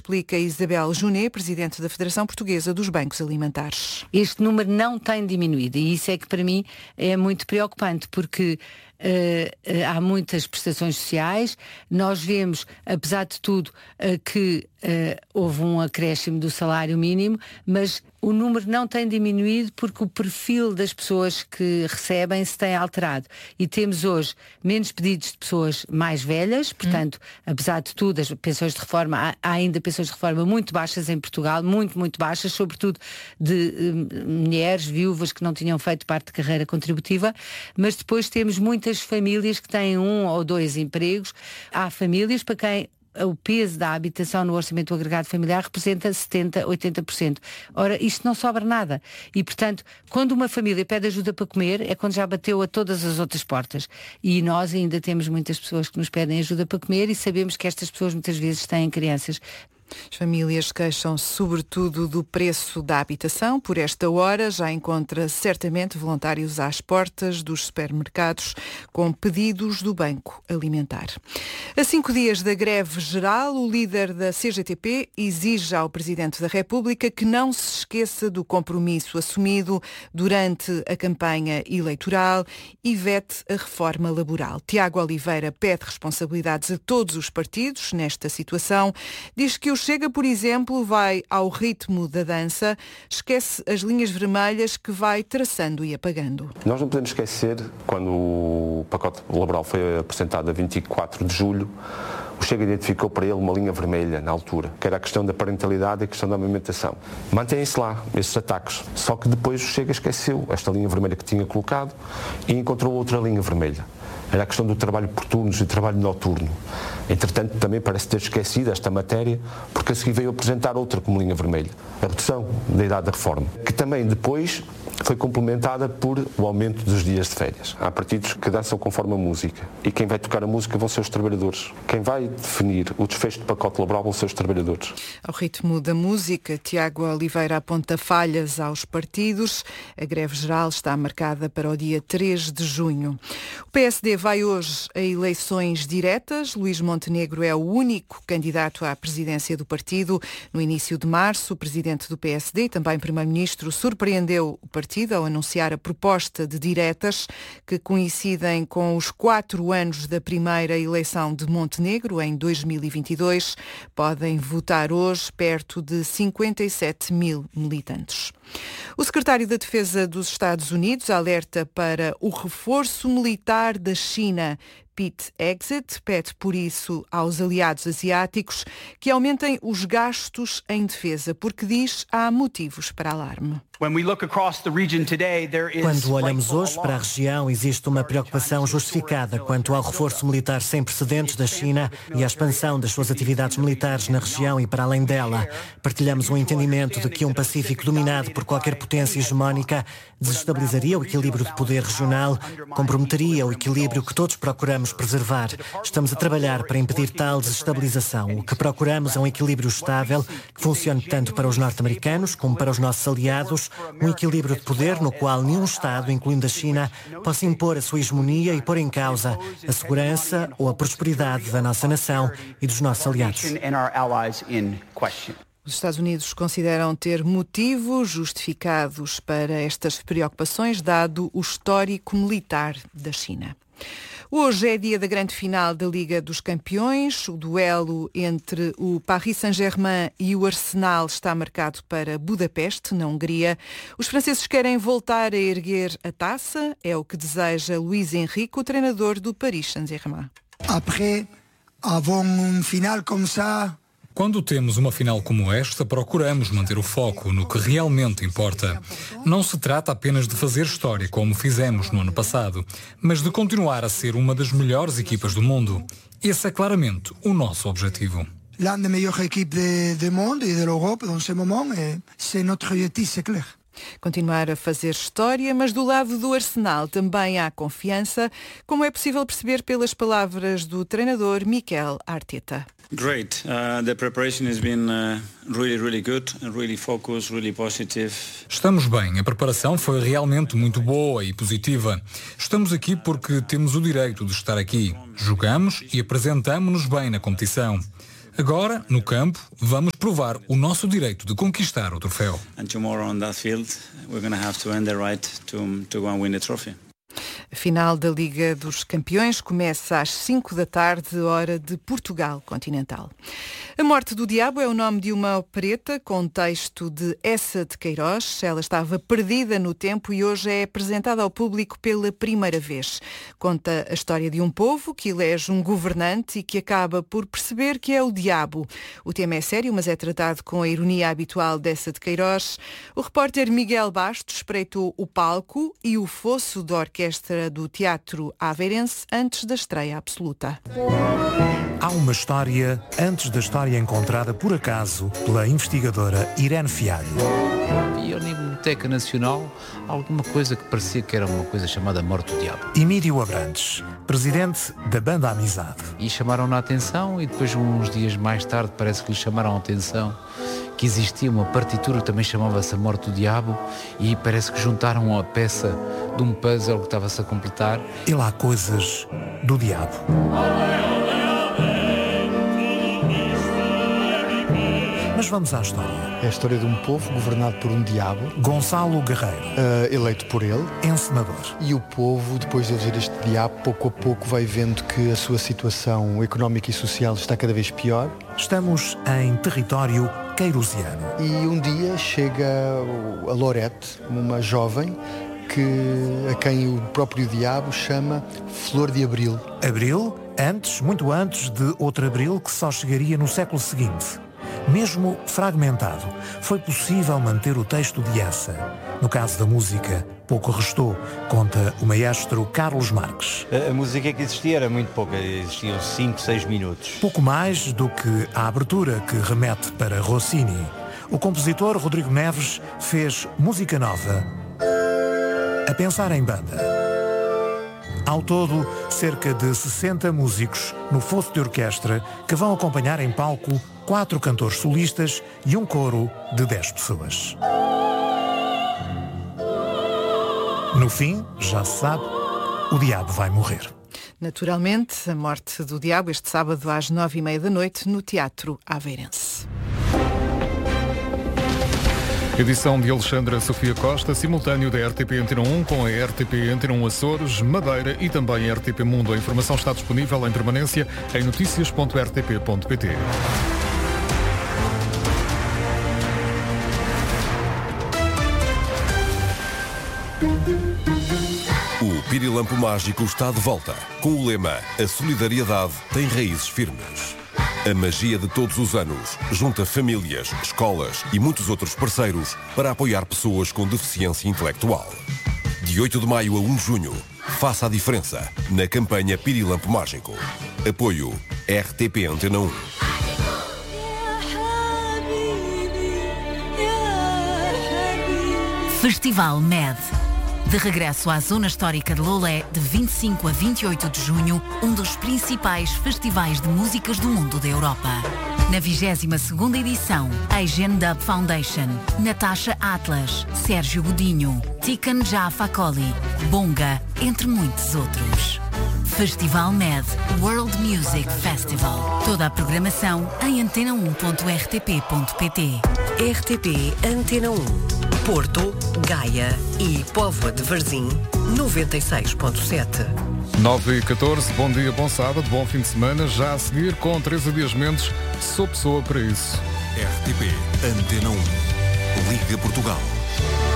explica Isabel Junet, presidente da Federação Portuguesa dos Bancos Alimentares. Este número não tem diminuído e isso é que para mim é muito preocupante, porque há muitas prestações sociais. Nós vemos, apesar de tudo, que houve um acréscimo do salário mínimo, mas o número não tem diminuído porque o perfil das pessoas que recebem se tem alterado. E temos hoje menos pedidos de pessoas mais velhas, portanto, apesar de tudo, as pensões de reforma, há ainda pensões de reforma muito baixas em Portugal, muito, muito baixas, sobretudo de mulheres, viúvas que não tinham feito parte de carreira contributiva, mas depois temos muitas famílias que têm 1 ou 2 empregos. Há famílias para quem o peso da habitação no orçamento agregado familiar representa 70%, 80%. Ora, isto não sobra nada. E, portanto, quando uma família pede ajuda para comer, é quando já bateu a todas as outras portas. E nós ainda temos muitas pessoas que nos pedem ajuda para comer e sabemos que estas pessoas muitas vezes têm crianças. As famílias queixam-se sobretudo do preço da habitação. Por esta hora já encontra certamente voluntários às portas dos supermercados com pedidos do Banco Alimentar. A 5 dias da greve geral, o líder da CGTP exige ao Presidente da República que não se esqueça do compromisso assumido durante a campanha eleitoral e vete a reforma laboral. Tiago Oliveira pede responsabilidades a todos os partidos nesta situação. Diz que o Chega, por exemplo, vai ao ritmo da dança, esquece as linhas vermelhas que vai traçando e apagando. Nós não podemos esquecer, quando o pacote laboral foi apresentado a 24 de julho, o Chega identificou para ele uma linha vermelha na altura, que era a questão da parentalidade e a questão da amamentação. Mantém-se lá, esses ataques. Só que depois o Chega esqueceu esta linha vermelha que tinha colocado e encontrou outra linha vermelha. Era a questão do trabalho por turnos e trabalho noturno. Entretanto, também parece ter esquecido esta matéria, porque a seguir veio apresentar outra como linha vermelha, a redução da idade da reforma, que também depois foi complementada por o aumento dos dias de férias. Há partidos que dançam conforme a música e quem vai tocar a música vão ser os trabalhadores. Quem vai definir o desfecho do pacote laboral vão ser os trabalhadores. Ao ritmo da música, Tiago Oliveira aponta falhas aos partidos. A greve geral está marcada para o dia 3 de junho. O PSD vai hoje a eleições diretas. Luís Montenegro é o único candidato à presidência do partido. No início de março, o presidente do PSD e também primeiro-ministro surpreendeu o partido ao anunciar a proposta de diretas que coincidem com os 4 anos da primeira eleição de Montenegro em 2022. Podem votar hoje perto de 57 mil militantes. O secretário da Defesa dos Estados Unidos alerta para o reforço militar da China. Pete Hegseth pede, por isso, aos aliados asiáticos que aumentem os gastos em defesa, porque diz há motivos para alarme. Quando olhamos hoje para a região, existe uma preocupação justificada quanto ao reforço militar sem precedentes da China e à expansão das suas atividades militares na região e para além dela. Partilhamos o entendimento de que um Pacífico dominado por qualquer potência hegemónica desestabilizaria o equilíbrio de poder regional, comprometeria o equilíbrio que todos procuramos preservar. Estamos a trabalhar para impedir tal desestabilização. O que procuramos é um equilíbrio estável que funcione tanto para os norte-americanos como para os nossos aliados, um equilíbrio de poder no qual nenhum Estado, incluindo a China, possa impor a sua hegemonia e pôr em causa a segurança ou a prosperidade da nossa nação e dos nossos aliados. Os Estados Unidos consideram ter motivos justificados para estas preocupações, dado o histórico militar da China. Hoje é dia da grande final da Liga dos Campeões. O duelo entre o Paris Saint-Germain e o Arsenal está marcado para Budapeste, na Hungria. Os franceses querem voltar a erguer a taça. É o que deseja Luís Henrique, o treinador do Paris Saint-Germain. Après avoir une finale comme ça, quando temos uma final como esta, procuramos manter o foco no que realmente importa. Não se trata apenas de fazer história, como fizemos no ano passado, mas de continuar a ser uma das melhores equipas do mundo. Esse é claramente o nosso objetivo. L'une des meilleures équipes du monde et de l'Europe dans ce moment, c'est notre objectif, c'est clair. Continuar a fazer história, mas do lado do Arsenal também há confiança, como é possível perceber pelas palavras do treinador Mikel Arteta. Great. The preparation has been really good, really focused, really positive. Estamos bem. A preparação foi realmente muito boa e positiva. Estamos aqui porque temos o direito de estar aqui. Jogamos e apresentamo-nos bem na competição. Agora, no campo, vamos provar o nosso direito de conquistar o troféu. And tomorrow on that field, we're going to have to earn the right to go and win the trophy. A final da Liga dos Campeões começa às 5 da tarde, hora de Portugal continental. A Morte do Diabo é o nome de uma opereta com texto de Essa de Queiroz. Ela estava perdida no tempo e hoje é apresentada ao público pela primeira vez. Conta a história de um povo que elege um governante e que acaba por perceber que é o diabo. O tema é sério, mas é tratado com a ironia habitual dessa de Queiroz. O repórter Miguel Bastos espreitou o palco e o fosso da orquestra do Teatro Aveirense antes da estreia absoluta. Há uma história antes da história encontrada por acaso pela investigadora Irene Fialho. E na Biblioteca Nacional alguma coisa que parecia que era uma coisa chamada Morte do Diabo. Emílio Abrantes, presidente da Banda Amizade. E chamaram-na a atenção e depois uns dias mais tarde parece que lhe chamaram a atenção que existia uma partitura que também chamava-se A Morte do Diabo e parece que juntaram a peça de um puzzle que estava-se a completar. E lá coisas do diabo. Mas vamos à história. É a história de um povo governado por um diabo. Gonçalo Guerreiro. Eleito por ele. Encenador. E o povo, depois de eleger este diabo, pouco a pouco vai vendo que a sua situação económica e social está cada vez pior. Estamos em território queirosiano. E um dia chega a Lorete, uma jovem, a quem o próprio diabo chama Flor de Abril. Abril, muito antes de outro Abril que só chegaria no século seguinte. Mesmo fragmentado, foi possível manter o texto de Essa. No caso da música, pouco restou, conta o maestro Carlos Marques. A música que existia era muito pouca, existiam 5, 6 minutos. Pouco mais do que a abertura que remete para Rossini. O compositor Rodrigo Neves fez música nova, a pensar em banda. Ao todo, cerca de 60 músicos no fosso de orquestra que vão acompanhar em palco 4 cantores solistas e um coro de 10 pessoas. No fim, já se sabe, o diabo vai morrer. Naturalmente, a Morte do Diabo este sábado às 9h30 da noite no Teatro Aveirense. Edição de Alexandra Sofia Costa, simultâneo da RTP Antena 1 com a RTP Antena 1 Açores, Madeira e também a RTP Mundo. A informação está disponível em permanência em noticias.rtp.pt. O Pirilampo Mágico está de volta, com o lema A solidariedade tem raízes firmes. A magia de todos os anos junta famílias, escolas e muitos outros parceiros para apoiar pessoas com deficiência intelectual. De 8 de maio a 1 de junho, faça a diferença na campanha Pirilampo Mágico. Apoio RTP Antena 1. Festival MED. De regresso à Zona Histórica de Lolé, de 25 a 28 de junho, um dos principais festivais de músicas do mundo da Europa. Na 22ª edição, Asian Dub Foundation, Natasha Atlas, Sérgio Godinho, Tikan Jaffa Coli, Bonga, entre muitos outros. Festival MED World Music Festival. Toda a programação em antena1.rtp.pt. RTP Antena 1. Porto, Gaia e Póvoa de Varzim, 96.7. 9h14, bom dia, bom sábado, bom fim de semana. Já a seguir com Teresa Dias Mendes, sou pessoa para isso. RTP Antena 1. Liga Portugal.